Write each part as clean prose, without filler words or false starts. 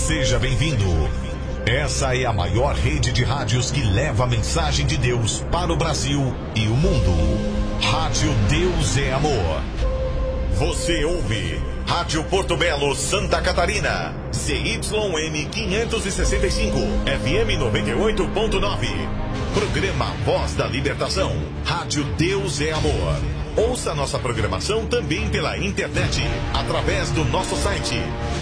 Seja bem-vindo. Essa é a maior rede de rádios que leva a mensagem de Deus para o Brasil e o mundo. Rádio Deus é Amor. Você ouve Rádio Porto Belo, Santa Catarina. CYN 565, FM 98.9. Programa Voz da Libertação. Rádio Deus é Amor. Ouça nossa programação também pela internet, através do nosso site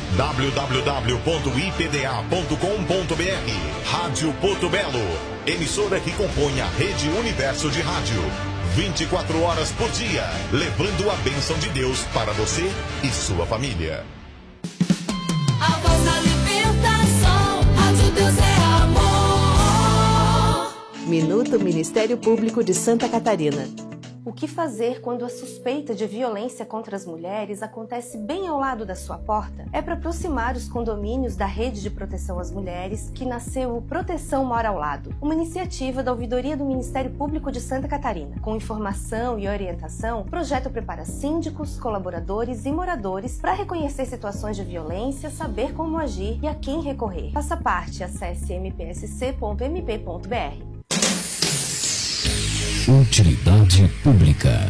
www.ipda.com.br. Rádio Porto Belo, emissora que compõe a Rede Universo de Rádio. 24 horas por dia, levando a bênção de Deus para você e sua família. A voz da libertação, Rádio Deus é amor. Minuto Ministério Público de Santa Catarina. O que fazer quando a suspeita de violência contra as mulheres acontece bem ao lado da sua porta? É para aproximar os condomínios da Rede de Proteção às Mulheres que nasceu o Proteção Mora ao Lado, uma iniciativa da Ouvidoria do Ministério Público de Santa Catarina. Com informação e orientação, o projeto prepara síndicos, colaboradores e moradores para reconhecer situações de violência, saber como agir e a quem recorrer. Faça parte, acesse mpsc.mp.br. Utilidade pública.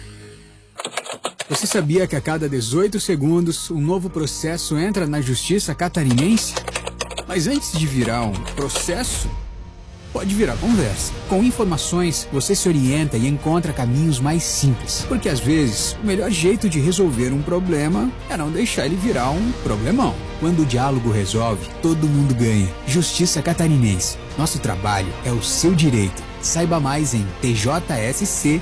Você sabia que a cada 18 segundos um novo processo entra na Justiça Catarinense? Mas antes de virar um processo, pode virar conversa. Com informações, você se orienta e encontra caminhos mais simples. Porque às vezes, o melhor jeito de resolver um problema é não deixar ele virar um problemão. Quando o diálogo resolve, todo mundo ganha. Justiça Catarinense. Nosso trabalho é o seu direito. Saiba mais em tjsc.jus.br.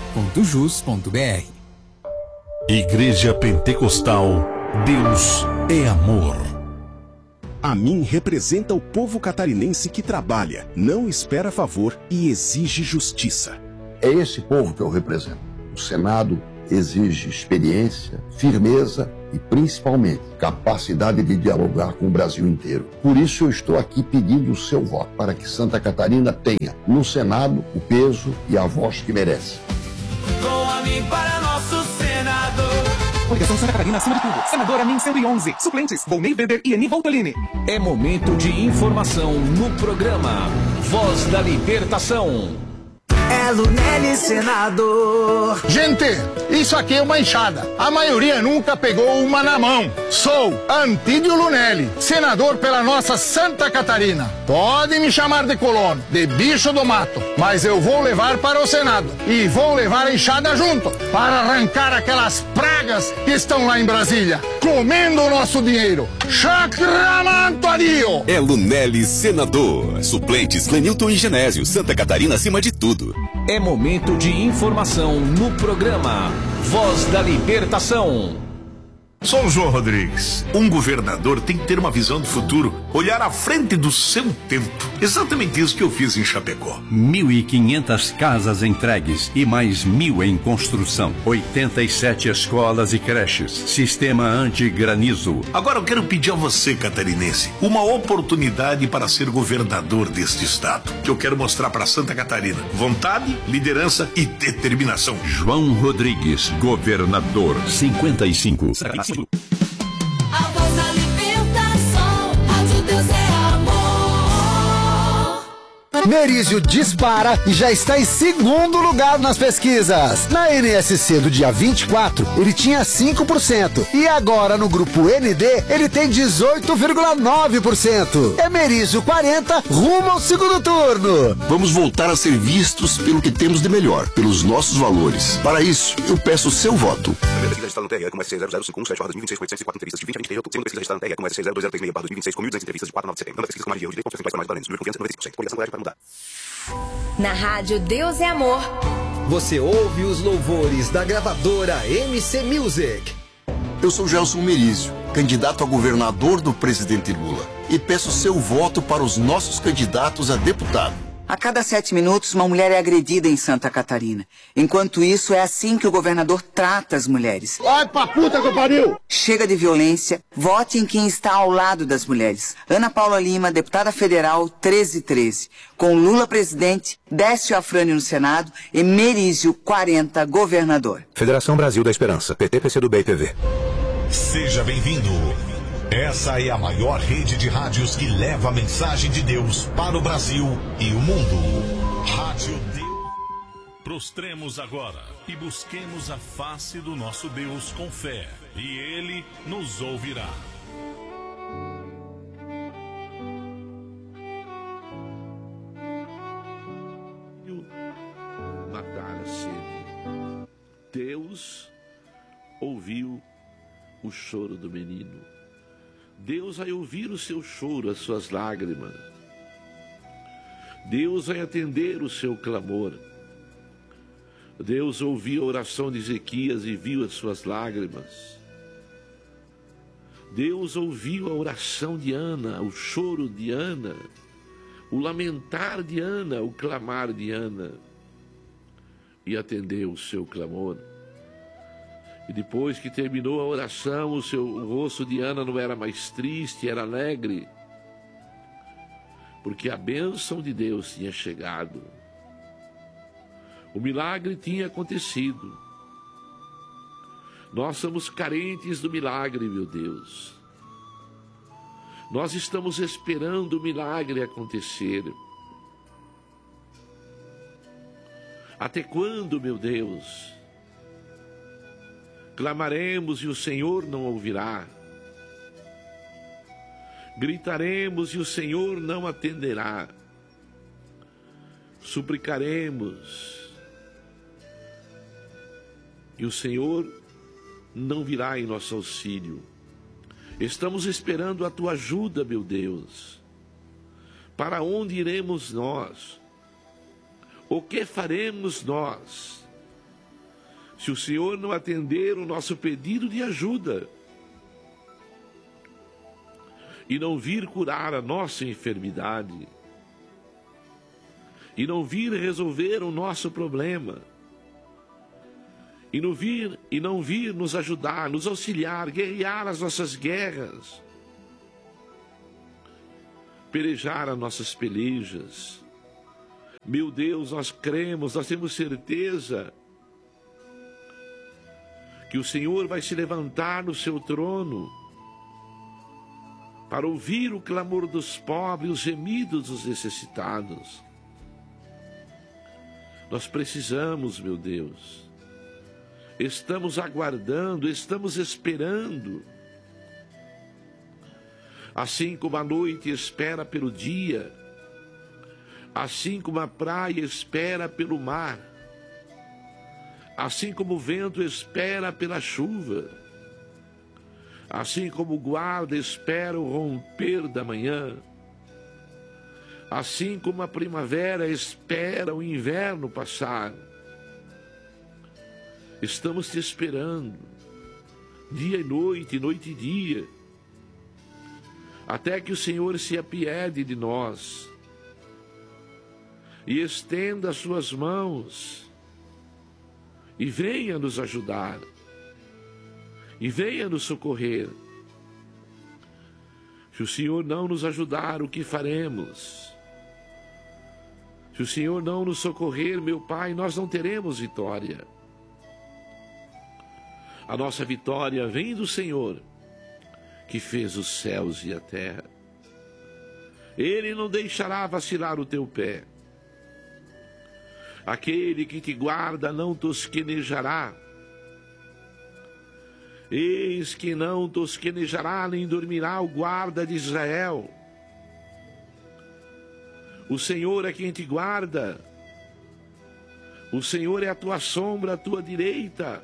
Igreja Pentecostal, Deus é Amor. A mim representa o povo catarinense que trabalha, não espera favor e exige justiça. É esse povo que eu represento. O Senado exige experiência, firmeza e, principalmente, capacidade de dialogar com o Brasil inteiro. Por isso eu estou aqui pedindo o seu voto, para que Santa Catarina tenha, no Senado, o peso e a voz que merece. Com a mim para nosso senador. Coligação Santa Catarina acima de tudo. Senadora NIM 111. Suplentes, Volney Bender e Eni Voltolini. É momento de informação no programa Voz da Libertação. É Lunelli, senador. Gente, isso aqui é uma enxada. A maioria nunca pegou uma na mão. Sou Antídio Lunelli, senador pela nossa Santa Catarina. Pode me chamar de colono, de bicho do mato, mas eu vou levar para o Senado. E vou levar a enxada junto, para arrancar aquelas pragas que estão lá em Brasília, comendo o nosso dinheiro. Chacramantorio! É Lunelli, senador. Suplentes, Clenilton e Genésio. Santa Catarina acima de tudo. É momento de informação no programa Voz da Libertação. Sou o João Rodrigues. Um governador tem que ter uma visão do futuro, olhar à frente do seu tempo. Exatamente isso que eu fiz em Chapecó. 1.500 casas entregues e mais 1.000 em construção. 87 escolas e creches. Sistema anti-granizo. Agora eu quero pedir a você, catarinense, uma oportunidade para ser governador deste estado. Que eu quero mostrar para Santa Catarina. Vontade, liderança e determinação. João Rodrigues, governador. 55. A voz da libertação, Rádio Deus é amor. Merizio dispara e já está em segundo lugar nas pesquisas. Na NSC do dia 24, ele tinha 5%. E agora no grupo ND, ele tem 18,9%. É Merizio 40, rumo ao segundo turno. Vamos voltar a ser vistos pelo que temos de melhor, pelos nossos valores. Para isso, eu peço o seu voto. Pesquisa registrada no TRE com S600517/2026, 804 entrevistas de 20 a 20 segundo pesquisa registrada no TRE com S600336/2026, com 1.200 entrevistas de 4 a 9 de setembro. Nova pesquisa com margem de erro de direito, confiança mais número de confiança 95%. Coligação Colégio para mudar. Na Rádio Deus é Amor. Você ouve os louvores da gravadora MC Music. Eu sou Gelson Merizio, candidato a governador do presidente Lula, e peço seu voto para os nossos candidatos a deputado. A cada 7 minutos, uma mulher é agredida em Santa Catarina. Enquanto isso, é assim que o governador trata as mulheres. Vai pra puta que pariu! Chega de violência, vote em quem está ao lado das mulheres. Ana Paula Lima, deputada federal, 1313. Com Lula presidente, Décio Afrânio no Senado e Merizio 40, governador. Federação Brasil da Esperança, PT, PCdoB e PV. Seja bem-vindo. Essa é a maior rede de rádios que leva a mensagem de Deus para o Brasil e o mundo. Rádio Deus. Prostremos agora e busquemos a face do nosso Deus com fé, e Ele nos ouvirá. Matar a sede. Deus ouviu o choro do menino. Deus vai ouvir o seu choro, as suas lágrimas. Deus vai atender o seu clamor. Deus ouviu a oração de Ezequias e viu as suas lágrimas. Deus ouviu a oração de Ana, o choro de Ana, o lamentar de Ana, o clamar de Ana, e atendeu o seu clamor. E depois que terminou a oração, o rosto de Ana não era mais triste, era alegre, porque a bênção de Deus tinha chegado. O milagre tinha acontecido. Nós somos carentes do milagre, meu Deus. Nós estamos esperando o milagre acontecer. Até quando, meu Deus? Clamaremos e o Senhor não ouvirá. Gritaremos e o Senhor não atenderá. Suplicaremos e o Senhor não virá em nosso auxílio. Estamos esperando a tua ajuda, meu Deus. Para onde iremos nós? O que faremos nós? Se o Senhor não atender o nosso pedido de ajuda e não vir curar a nossa enfermidade, e não vir resolver o nosso problema, e não vir nos ajudar, nos auxiliar, guerrear as nossas guerras, pelejar as nossas pelejas. Meu Deus, nós cremos, nós temos certeza que o Senhor vai se levantar no seu trono para ouvir o clamor dos pobres, os gemidos dos necessitados. Nós precisamos, meu Deus. Estamos aguardando, estamos esperando. Assim como a noite espera pelo dia, assim como a praia espera pelo mar, assim como o vento espera pela chuva, assim como o guarda espera o romper da manhã, assim como a primavera espera o inverno passar, estamos te esperando, dia e noite e dia, até que o Senhor se apiede de nós e estenda as suas mãos e venha nos ajudar, e venha nos socorrer. Se o Senhor não nos ajudar, o que faremos? Se o Senhor não nos socorrer, meu Pai, nós não teremos vitória. A nossa vitória vem do Senhor, que fez os céus e a terra. Ele não deixará vacilar o teu pé. Aquele que te guarda não tosquenejará. Eis que não tosquenejará nem dormirá o guarda de Israel. O Senhor é quem te guarda. O Senhor é a tua sombra, a tua direita.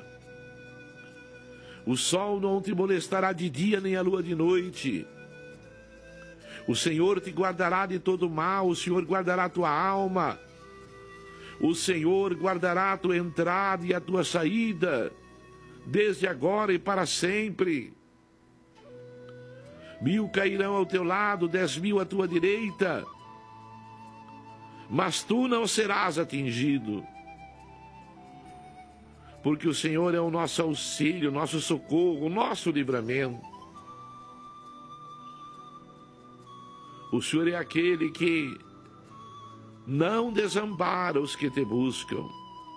O sol não te molestará de dia, nem a lua de noite. O Senhor te guardará de todo mal, o Senhor guardará a tua alma. O Senhor guardará a tua entrada e a tua saída, desde agora e para sempre. 1000 cairão ao teu lado, 10.000 à tua direita, mas tu não serás atingido. Porque o Senhor é o nosso auxílio, o nosso socorro, o nosso livramento. O Senhor é aquele que não desampara os que te buscam.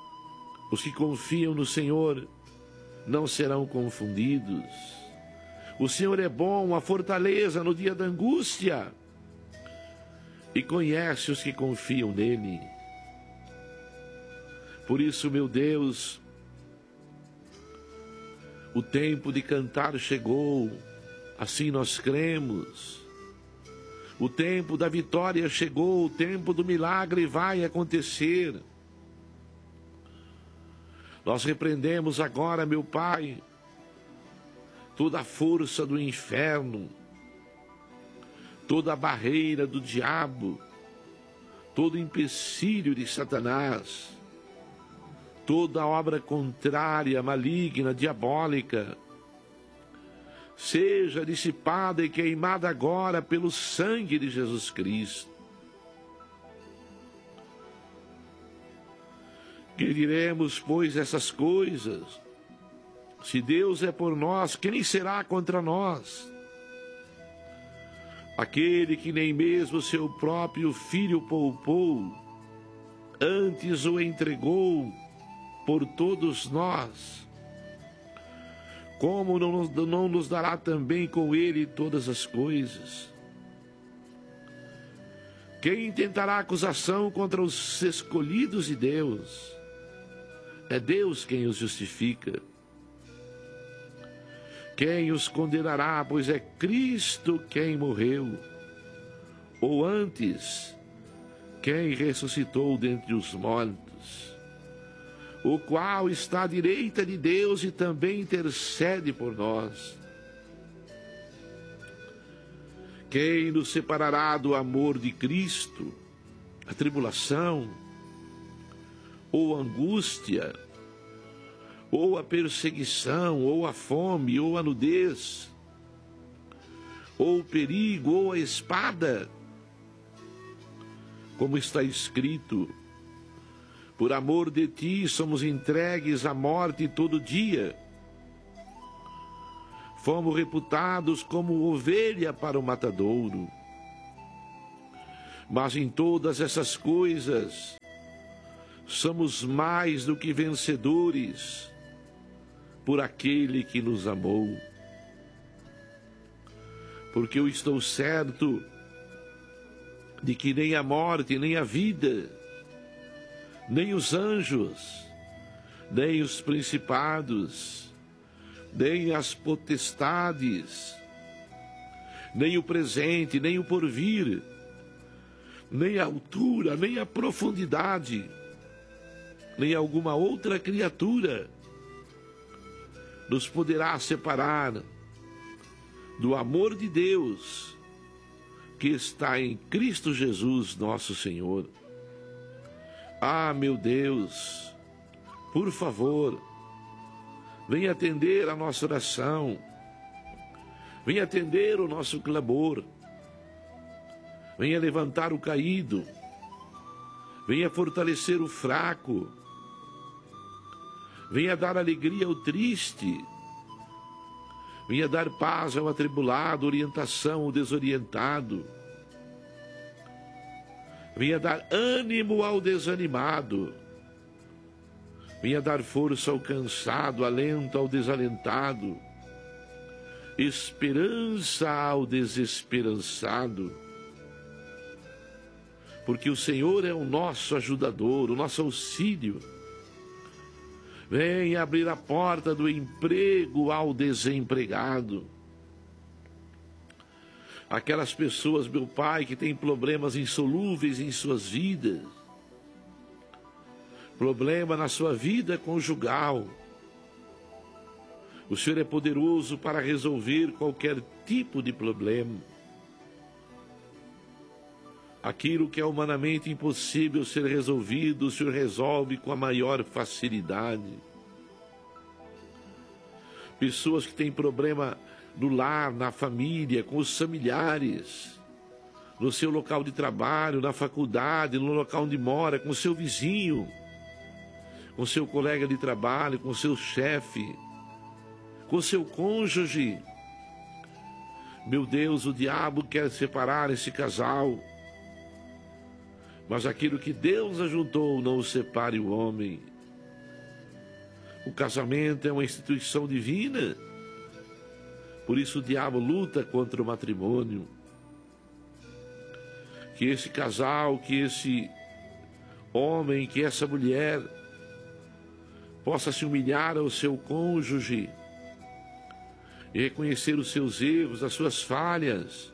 Os que confiam no Senhor não serão confundidos. O Senhor é bom, a fortaleza no dia da angústia, e conhece os que confiam nele. Por isso, meu Deus, o tempo de cantar chegou, assim nós cremos. O tempo da vitória chegou, o tempo do milagre vai acontecer. Nós repreendemos agora, meu Pai, toda a força do inferno, toda a barreira do diabo, todo o empecilho de Satanás, toda obra contrária, maligna, diabólica, seja dissipada e queimada agora pelo sangue de Jesus Cristo. Que diremos, pois, essas coisas? Se Deus é por nós, quem será contra nós? Aquele que nem mesmo seu próprio filho poupou, antes o entregou por todos nós, como não nos dará também com ele todas as coisas? Quem intentará acusação contra os escolhidos de Deus? É Deus quem os justifica. Quem os condenará? Pois é Cristo quem morreu, ou antes, quem ressuscitou dentre os mortos, o qual está à direita de Deus e também intercede por nós. Quem nos separará do amor de Cristo? A tribulação, ou a angústia, ou a perseguição, ou a fome, ou a nudez, ou o perigo, ou a espada? Como está escrito: por amor de ti somos entregues à morte todo dia. Fomos reputados como ovelha para o matadouro. Mas em todas essas coisas somos mais do que vencedores por aquele que nos amou. Porque eu estou certo de que nem a morte, nem a vida, nem os anjos, nem os principados, nem as potestades, nem o presente, nem o porvir, nem a altura, nem a profundidade, nem alguma outra criatura nos poderá separar do amor de Deus que está em Cristo Jesus, nosso Senhor. Ah, meu Deus, por favor, venha atender a nossa oração, venha atender o nosso clamor, venha levantar o caído, venha fortalecer o fraco, venha dar alegria ao triste, venha dar paz ao atribulado, orientação ao desorientado, venha dar ânimo ao desanimado, venha dar força ao cansado, alento ao desalentado, esperança ao desesperançado, porque o Senhor é o nosso ajudador, o nosso auxílio. Venha abrir a porta do emprego ao desempregado. Aquelas pessoas, meu Pai, que têm problemas insolúveis em suas vidas, problema na sua vida conjugal. O Senhor é poderoso para resolver qualquer tipo de problema. Aquilo que é humanamente impossível ser resolvido, o Senhor resolve com a maior facilidade. Pessoas que têm problema no lar, na família, com os familiares, no seu local de trabalho, na faculdade, no local onde mora, com o seu vizinho, com seu colega de trabalho, com seu chefe, com seu cônjuge. Meu Deus, o diabo quer separar esse casal, mas aquilo que Deus ajuntou não o separe o homem. O casamento é uma instituição divina. Por isso o diabo luta contra o matrimônio. Que esse casal, que esse homem, que essa mulher possa se humilhar ao seu cônjuge e reconhecer os seus erros, as suas falhas.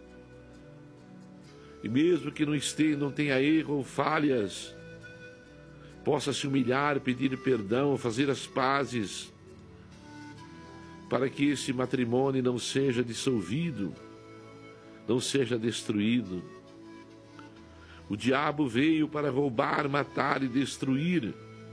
E mesmo que não tenha erro ou falhas, possa se humilhar, pedir perdão, fazer as pazes, para que esse matrimônio não seja dissolvido, não seja destruído. O diabo veio para roubar, matar e destruir,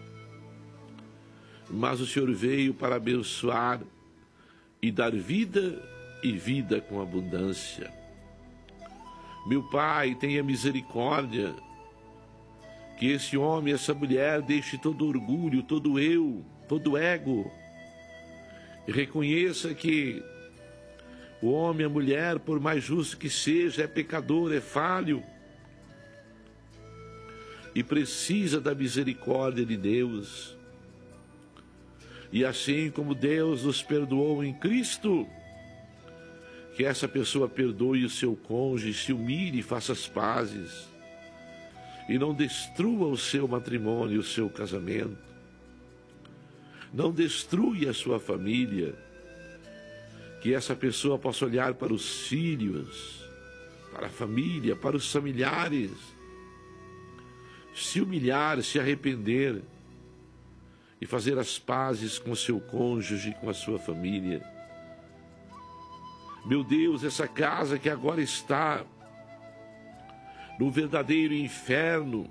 mas o Senhor veio para abençoar e dar vida e vida com abundância. Meu Pai, tenha misericórdia, que esse homem, essa mulher deixe todo orgulho, todo eu, todo ego, e reconheça que o homem, a mulher, por mais justo que seja, é pecador, é falho, e precisa da misericórdia de Deus. E assim como Deus nos perdoou em Cristo, que essa pessoa perdoe o seu cônjuge, se humilhe e faça as pazes, e não destrua o seu matrimônio, o seu casamento, não destrua a sua família, que essa pessoa possa olhar para os filhos, para a família, para os familiares, se humilhar, se arrepender e fazer as pazes com o seu cônjuge, com a sua família. Meu Deus, essa casa que agora está no verdadeiro inferno,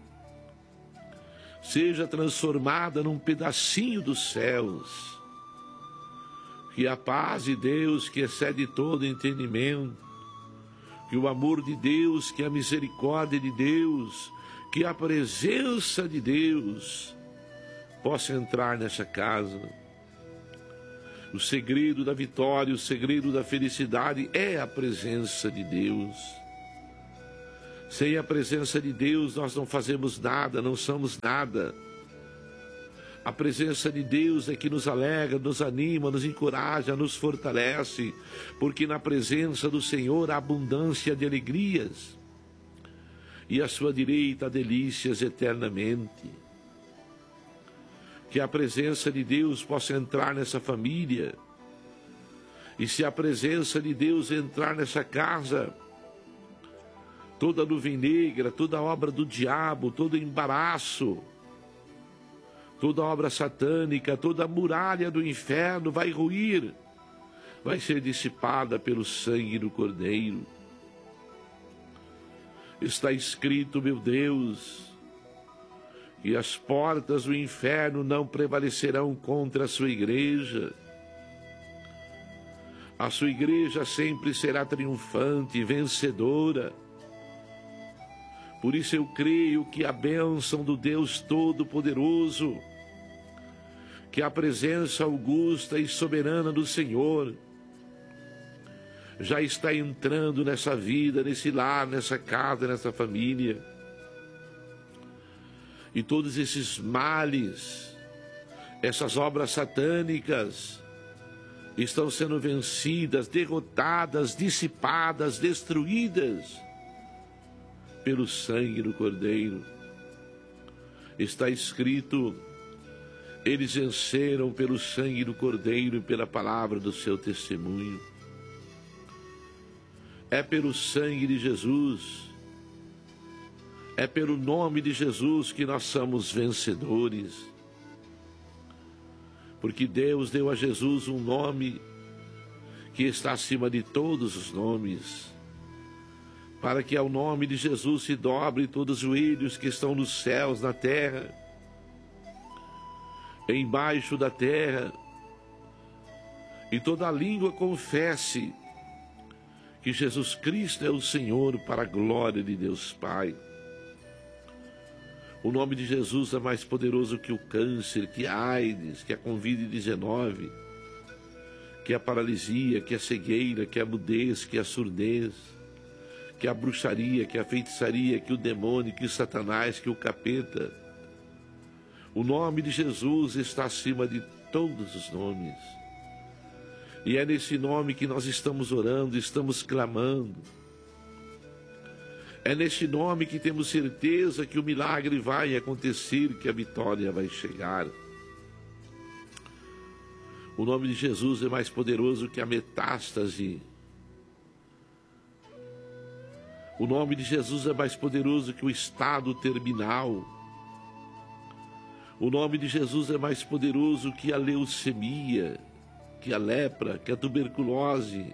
seja transformada num pedacinho dos céus. Que a paz de Deus, que excede todo entendimento, que o amor de Deus, que a misericórdia de Deus, que a presença de Deus possa entrar nessa casa. O segredo da vitória, o segredo da felicidade é a presença de Deus. Sem a presença de Deus nós não fazemos nada, não somos nada. A presença de Deus é que nos alegra, nos anima, nos encoraja, nos fortalece, porque na presença do Senhor há abundância de alegrias, e à sua direita há delícias eternamente. Que a presença de Deus possa entrar nessa família, e se a presença de Deus entrar nessa casa, toda nuvem negra, toda obra do diabo, todo embaraço, toda obra satânica, toda muralha do inferno vai ruir, vai ser dissipada pelo sangue do Cordeiro. Está escrito, meu Deus, que as portas do inferno não prevalecerão contra a sua igreja. A sua igreja sempre será triunfante, vencedora. Por isso eu creio que a bênção do Deus Todo-Poderoso, que a presença augusta e soberana do Senhor já está entrando nessa vida, nesse lar, nessa casa, nessa família. E todos esses males, essas obras satânicas, estão sendo vencidas, derrotadas, dissipadas, destruídas pelo sangue do Cordeiro. Está escrito: eles venceram pelo sangue do Cordeiro e pela palavra do seu testemunho. É pelo sangue de Jesus, é pelo nome de Jesus que nós somos vencedores. Porque Deus deu a Jesus um nome que está acima de todos os nomes, para que ao nome de Jesus se dobre todos os joelhos que estão nos céus, na terra, embaixo da terra, e toda língua confesse que Jesus Cristo é o Senhor, para a glória de Deus Pai. O nome de Jesus é mais poderoso que o câncer, que a AIDS, que a Covid-19, que a paralisia, que a cegueira, que a mudez, que a surdez, que a bruxaria, que a feitiçaria, que o demônio, que o Satanás, que o capeta. O nome de Jesus está acima de todos os nomes. E é nesse nome que nós estamos orando, estamos clamando. É neste nome que temos certeza que o milagre vai acontecer, que a vitória vai chegar. O nome de Jesus é mais poderoso que a metástase. O nome de Jesus é mais poderoso que o estado terminal. O nome de Jesus é mais poderoso que a leucemia, que a lepra, que a tuberculose,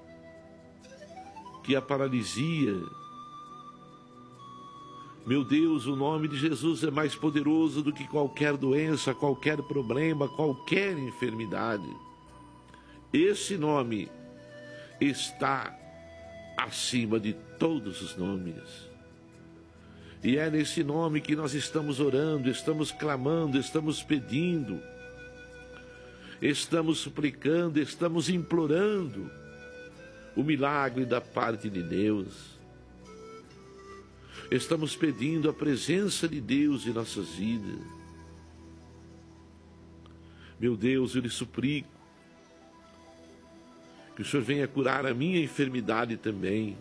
que a paralisia. Meu Deus, o nome de Jesus é mais poderoso do que qualquer doença, qualquer problema, qualquer enfermidade. Esse nome está acima de todos os nomes. E é nesse nome que nós estamos orando, estamos clamando, estamos pedindo, estamos suplicando, estamos implorando o milagre da parte de Deus. Estamos pedindo a presença de Deus em nossas vidas. Meu Deus, eu lhe suplico que o Senhor venha curar a minha enfermidade também.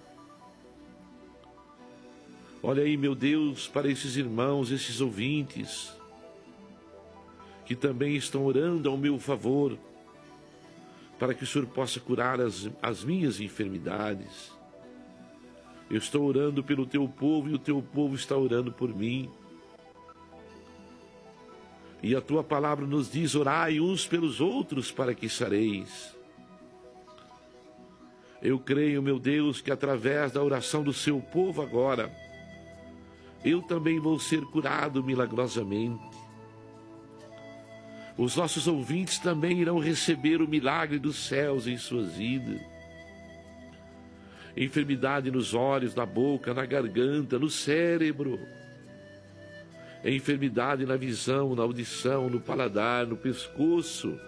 Olha aí, meu Deus, para esses irmãos, esses ouvintes, que também estão orando ao meu favor, para que o Senhor possa curar as minhas enfermidades. Eu estou orando pelo teu povo e o teu povo está orando por mim. E a tua palavra nos diz: orai uns pelos outros para que sareis. Eu creio, meu Deus, que através da oração do seu povo agora, eu também vou ser curado milagrosamente. Os nossos ouvintes também irão receber o milagre dos céus em suas vidas. Enfermidade nos olhos, na boca, na garganta, no cérebro. Enfermidade na visão, na audição, no paladar, no pescoço.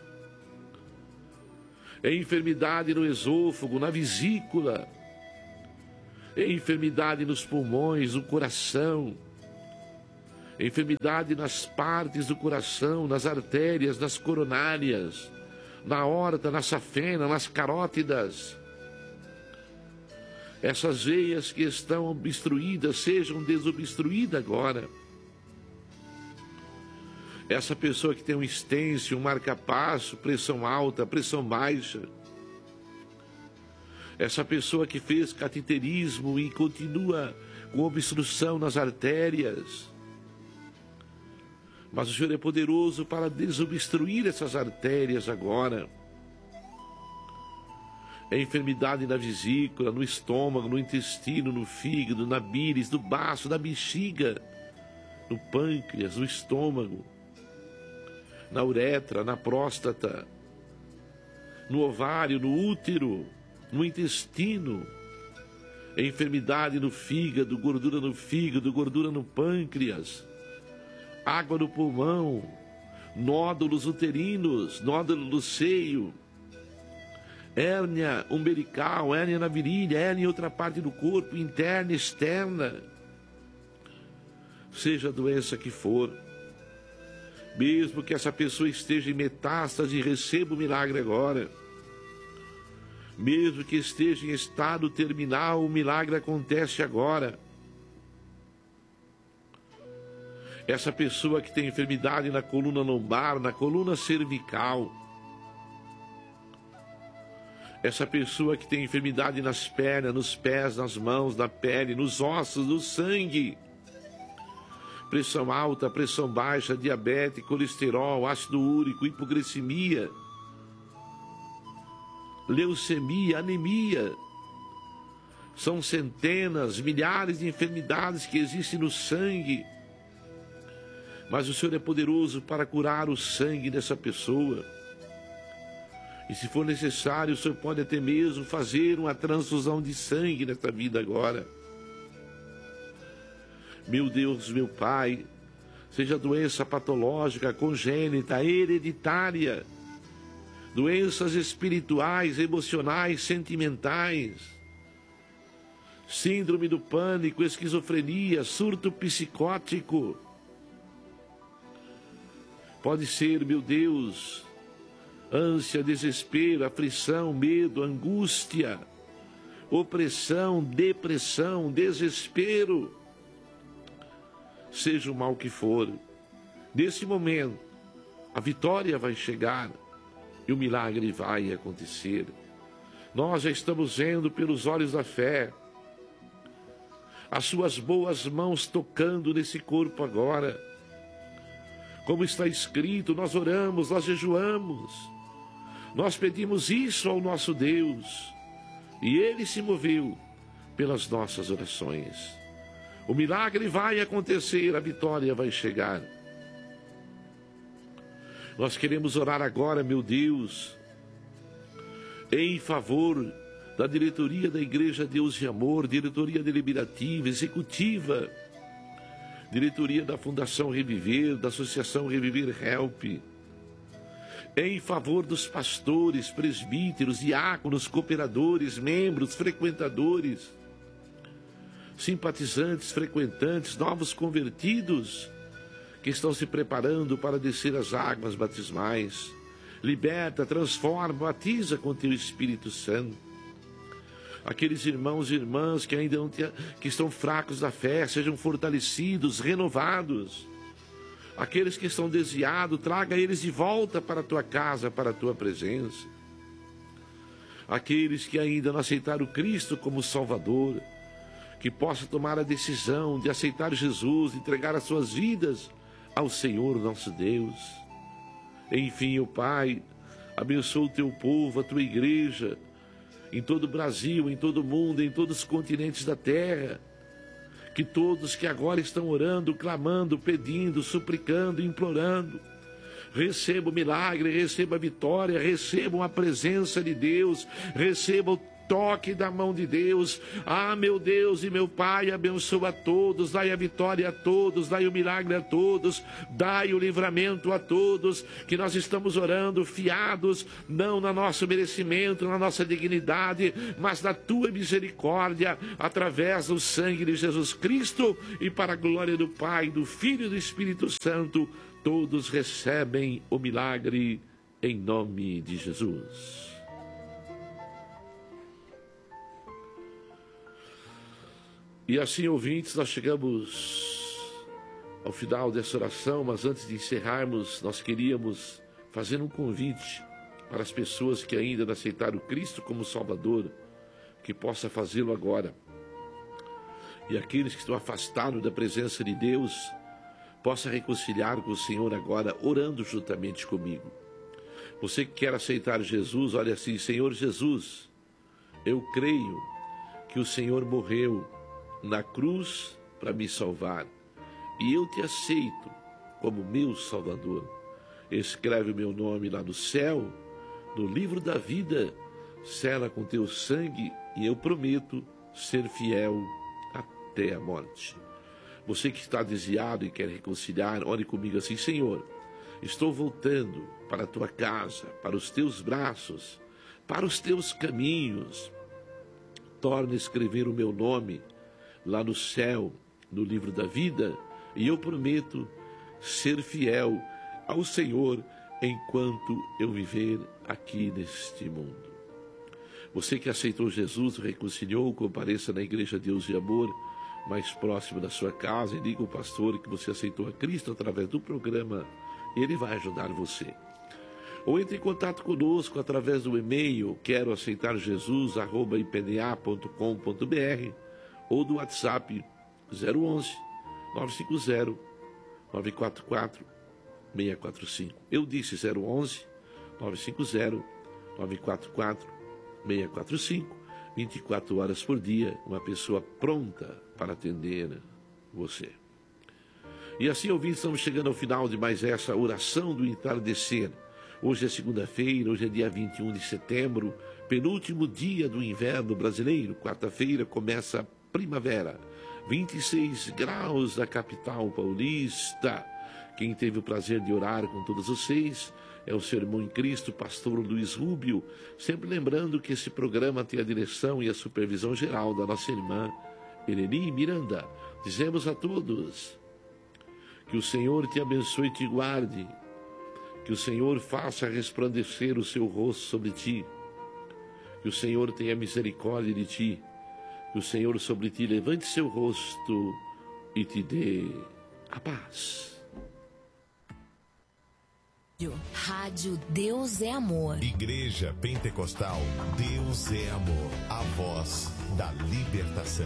Enfermidade no esôfago, na vesícula. Enfermidade nos pulmões, no coração. Enfermidade nas partes do coração, nas artérias, nas coronárias, na aorta, na safena, nas carótidas. Essas veias que estão obstruídas sejam desobstruídas agora. Essa pessoa que tem um estêncil, um marca-passo, pressão alta, pressão baixa. Essa pessoa que fez cateterismo e continua com obstrução nas artérias. Mas o Senhor é poderoso para desobstruir essas artérias agora. É enfermidade na vesícula, no estômago, no intestino, no fígado, na bíris, no baço, na bexiga, no pâncreas, no estômago, na uretra, na próstata, no ovário, no útero, no intestino. É enfermidade no fígado, gordura no pâncreas, água no pulmão, nódulos uterinos, nódulo do seio, hérnia umbilical, hérnia na virilha, hérnia em outra parte do corpo, interna, externa. Seja a doença que for, mesmo que essa pessoa esteja em metástase, receba o milagre agora. Mesmo que esteja em estado terminal, o milagre acontece agora. Essa pessoa que tem enfermidade na coluna lombar, na coluna cervical. Essa pessoa que tem enfermidade nas pernas, nos pés, nas mãos, na pele, nos ossos, no sangue. Pressão alta, pressão baixa, diabetes, colesterol, ácido úrico, hipoglicemia, leucemia, anemia. São centenas, milhares de enfermidades que existem no sangue. Mas o Senhor é poderoso para curar o sangue dessa pessoa. E se for necessário, o Senhor pode até mesmo fazer uma transfusão de sangue nesta vida agora. Meu Deus, meu Pai, seja doença patológica, congênita, hereditária, doenças espirituais, emocionais, sentimentais, síndrome do pânico, esquizofrenia, surto psicótico. Pode ser, meu Deus, ânsia, desespero, aflição, medo, angústia, opressão, depressão, desespero, seja o mal que for, nesse momento, a vitória vai chegar e o milagre vai acontecer. Nós já estamos vendo pelos olhos da fé as suas boas mãos tocando nesse corpo agora. Como está escrito, nós oramos, nós jejuamos, nós pedimos isso ao nosso Deus e Ele se moveu pelas nossas orações. O milagre vai acontecer, a vitória vai chegar. Nós queremos orar agora, meu Deus, em favor da diretoria da Igreja Deus e Amor, diretoria deliberativa, executiva, diretoria da Fundação Reviver, da Associação Reviver Help, em favor dos pastores, presbíteros, diáconos, cooperadores, membros, frequentadores, simpatizantes, frequentantes, novos convertidos, que estão se preparando para descer as águas batismais. Liberta, transforma, batiza com teu Espírito Santo. Aqueles irmãos e irmãs que ainda que estão fracos da fé, sejam fortalecidos, renovados. Aqueles que estão desviados, traga eles de volta para a tua casa, para a tua presença. Aqueles que ainda não aceitaram Cristo como Salvador, que possam tomar a decisão de aceitar Jesus, de entregar as suas vidas ao Senhor nosso Deus. Enfim, ó Pai, abençoa o teu povo, a tua igreja, em todo o Brasil, em todo o mundo, em todos os continentes da terra. Que todos que agora estão orando, clamando, pedindo, suplicando, implorando, recebam o milagre, recebam a vitória, recebam a presença de Deus, recebam o toque da mão de Deus. Ah, meu Deus e meu Pai, abençoa a todos, dai a vitória a todos, dai o milagre a todos, dai o livramento a todos, que nós estamos orando fiados, não no nosso merecimento, na nossa dignidade, mas na tua misericórdia, através do sangue de Jesus Cristo, e para a glória do Pai, do Filho e do Espírito Santo, todos recebem o milagre em nome de Jesus. E assim, ouvintes, nós chegamos ao final dessa oração, mas antes de encerrarmos, nós queríamos fazer um convite para as pessoas que ainda não aceitaram Cristo como Salvador, que possa fazê-lo agora. E aqueles que estão afastados da presença de Deus, possa reconciliar com o Senhor agora, orando juntamente comigo. Você que quer aceitar Jesus, olha assim: Senhor Jesus, eu creio que o Senhor morreu na cruz para me salvar, e eu te aceito como meu Salvador. Escreve o meu nome lá no céu, no livro da vida, sela com teu sangue, e eu prometo ser fiel até a morte. Você que está desviado e quer reconciliar, ore comigo assim: Senhor, estou voltando para a tua casa, para os teus braços, para os teus caminhos. Torna a escrever o meu nome lá no céu, no livro da vida, e eu prometo ser fiel ao Senhor enquanto eu viver aqui neste mundo. Você que aceitou Jesus, reconciliou, compareça na Igreja Deus e Amor, mais próximo da sua casa, e diga ao pastor que você aceitou a Cristo através do programa, e ele vai ajudar você. Ou entre em contato conosco através do e-mail queroaceitarjesus@ipda.com.br, ou do WhatsApp 011 950 944 645. Eu disse 011 950 944 645. 24 horas por dia, uma pessoa pronta para atender você. E assim, ouvintes, estamos chegando ao final de mais essa oração do entardecer. Hoje é segunda-feira, hoje é dia 21 de setembro, penúltimo dia do inverno brasileiro. Quarta-feira começa a primavera, 26 graus da capital paulista. Quem teve o prazer de orar com todos vocês é o seu irmão em Cristo, pastor Luiz Rubio, sempre lembrando que esse programa tem a direção e a supervisão geral da nossa irmã Eleni Miranda. Dizemos a todos que o Senhor te abençoe e te guarde, Que o Senhor faça resplandecer o seu rosto sobre ti. Que o Senhor tenha misericórdia de ti. Que o Senhor sobre ti levante seu rosto e te dê a paz. Rádio Deus é Amor. Igreja Pentecostal Deus é Amor. A voz da libertação.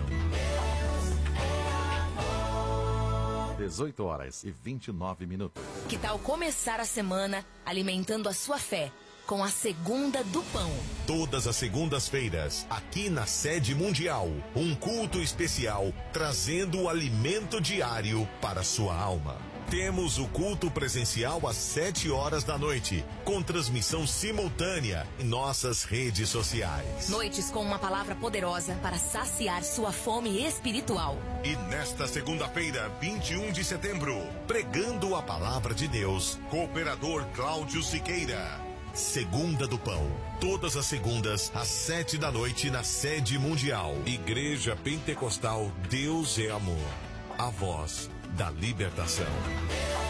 18h29. Que tal começar a semana alimentando a sua fé com a Segunda do Pão? Todas as segundas-feiras, aqui na Sede Mundial, um culto especial trazendo o alimento diário para a sua alma. Temos o culto presencial às 7h da noite, com transmissão simultânea em nossas redes sociais. Noites com uma palavra poderosa para saciar sua fome espiritual. E nesta segunda-feira, 21 de setembro, pregando a palavra de Deus, cooperador Cláudio Siqueira. Segunda do Pão, todas as segundas às 7 da noite na Sede Mundial. Igreja Pentecostal Deus é Amor, a voz da libertação.